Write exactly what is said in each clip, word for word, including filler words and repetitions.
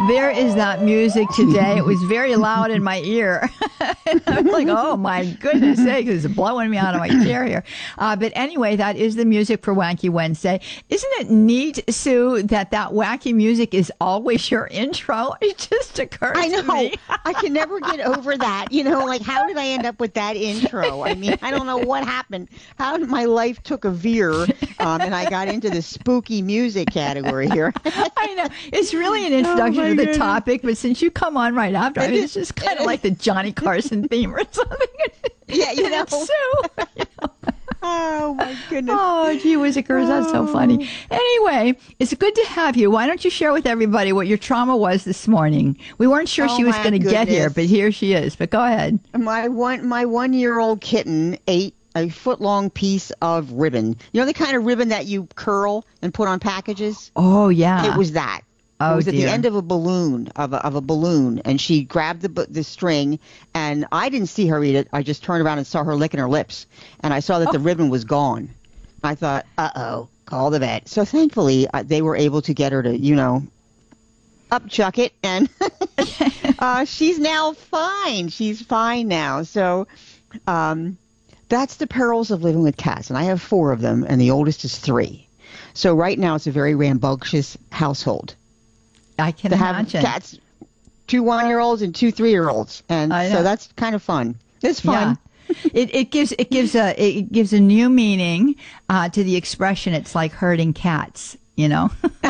There is that music today. It was very loud in my ear. I was like, oh my goodness sakes, it's blowing me out of my chair here. Uh, but anyway, that is the music for Wacky Wednesday. Isn't it neat, Sue, that that wacky music is always your intro? It just occurred I know. to me. I can never get over that. You know, like, how did I end up with that intro? I mean, I don't know what happened. How did my life took a veer, um, and I got into the spooky music category here. I know. It's really an introduction Oh, to the goodness. topic, but since you come on right after, I mean, it's just kind of like the Johnny Carson theme or something. Yeah, you know. It's Sue. You know? Oh, my goodness. Oh, gee whizzikers, that's so funny. Anyway, it's good to have you. Why don't you share with everybody what your trauma was this morning? We weren't sure Oh, she was my going to get here, goodness. but here she is. But go ahead. My one, my one-year-old kitten ate a foot-long piece of ribbon. You know the kind of ribbon that you curl and put on packages? Oh, yeah. It was that. Oh, it was at dear. the end of a balloon, of a, of a balloon, and she grabbed the bu- the string, and I didn't see her eat it. I just turned around and saw her licking her lips, and I saw that the ribbon was gone. I thought, uh-oh, call the vet. So thankfully, uh, they were able to get her to, you know, upchuck it, and uh, she's now fine. She's fine now. So um, that's the perils of living with cats, and I have four of them, and the oldest is three. So right now, it's a very rambunctious household. I can To have imagine. cats, two one-year-olds and two three-year-olds, and I know. so that's kind of fun. It's fun. Yeah. It, it gives it gives a it gives a new meaning uh, to the expression. It's like herding cats, you know.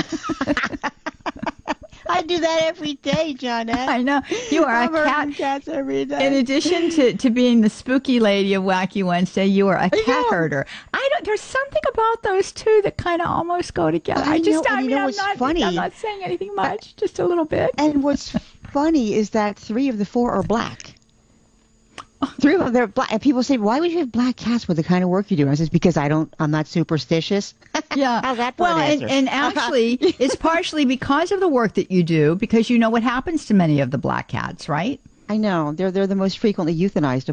I do that every day, Johnette. I know you are a I'm herding cat. cats every day. In addition to, to being the spooky lady of Wacky Wednesday, you are a cat know. herder. I don't. There's something about those two that kind of almost go together. I I just. know, I and you mean, know I'm what's not. funny? I'm not saying anything much. Just a little bit. And what's funny is that three of the four are black. Three of them, they're black. And people say, why would you have black cats with the kind of work you do? And I says, because I don't, I'm not superstitious. Yeah. How's that for well, an and, answer? and actually, it's partially because of the work that you do, because you know what happens to many of the black cats, right? I know. They're, they're the most frequently euthanized